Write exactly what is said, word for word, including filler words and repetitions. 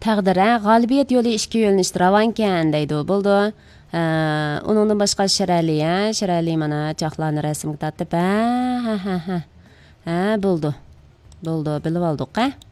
Taqdir, g'olibiyat yo'li ikki yo'linishda ravankan deydi, bo'ldi. Uningdan boshqa Shirali, Shirali mana chaqlarni rasmga tortib, ha ha ha. Ha, bo'ldi. Bo'ldi, bilib oldik, ha?